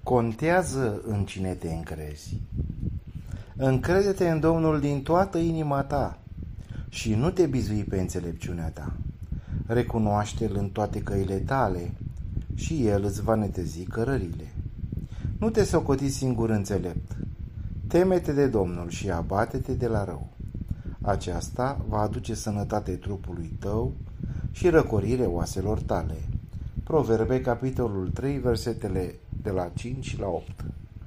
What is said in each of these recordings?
Contează în cine te încrezi. Încrede-te în Domnul din toată inima ta și nu te bizui pe înțelepciunea ta. Recunoaște-L în toate căile tale și El îți va netezi cărările. Nu te socoti singur înțelept. Teme-te de Domnul și abate-te de la rău. Aceasta va aduce sănătate trupului tău și răcorire oaselor tale. Proverbe, capitolul 3, versetele de la 5 la 8.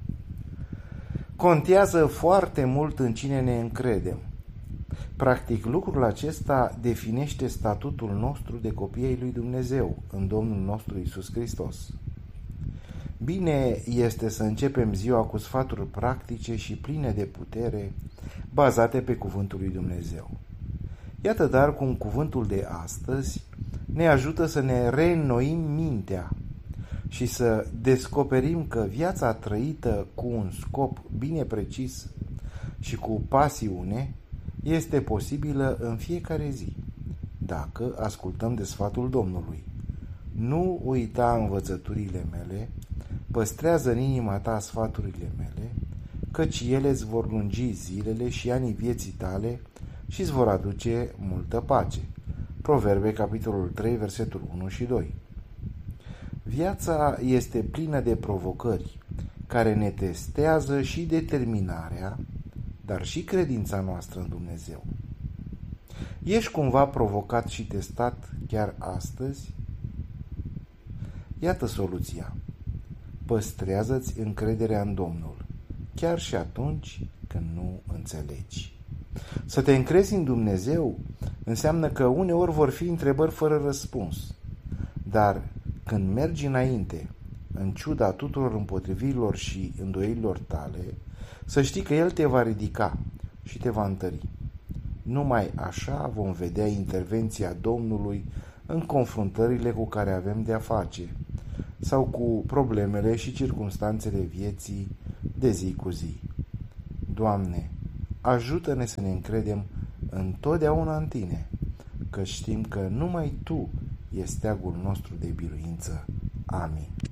Contează foarte mult în cine ne încredem. Practic, lucrul acesta definește statutul nostru de copii ai lui Dumnezeu în Domnul nostru Iisus Hristos. Bine este să începem ziua cu sfaturi practice și pline de putere, bazate pe cuvântul lui Dumnezeu. Iată dar cum cuvântul de astăzi ne ajută să ne reînnoim mintea și să descoperim că viața trăită cu un scop bine precis și cu pasiune este posibilă în fiecare zi, dacă ascultăm de sfatul Domnului. Nu uita învățăturile mele, păstrează în inima ta sfaturile mele, căci ele îți vor lungi zilele și anii vieții tale și îți vor aduce multă pace. Proverbe, capitolul 3, versetul 1 și 2. Viața este plină de provocări care ne testează și determinarea, dar și credința noastră în Dumnezeu. Ești cumva provocat și testat chiar astăzi? Iată soluția. Păstrează-ți încrederea în Domnul, chiar și atunci când nu înțelegi. Să te încrezi în Dumnezeu înseamnă că uneori vor fi întrebări fără răspuns, dar când mergi înainte, în ciuda tuturor împotrivirilor și îndoielilor tale, să știi că El te va ridica și te va întări. Numai așa vom vedea intervenția Domnului în confruntările cu care avem de-a face sau cu problemele și circumstanțele vieții de zi cu zi. Doamne, ajută-ne să ne încredem întotdeauna în Tine, că știm că numai Tu ești steagul nostru de biruință. Amin.